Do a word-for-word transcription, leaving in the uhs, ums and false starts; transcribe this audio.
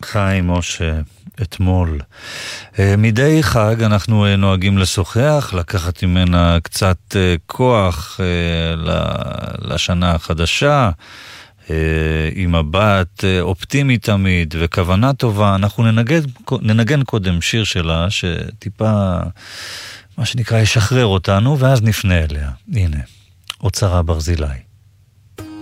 חיים משה, אתמול. מדי חג אנחנו נוהגים לשוחח, לקחת ממנה קצת כוח לשנה החדשה, עם מבט אופטימי תמיד וכוונה טובה. אנחנו ננגן, ננגן קודם שיר שלה שטיפה, מה שנקרא, ישחרר אותנו, ואז נפנה אליה. הנה, אוצרה ברזילי.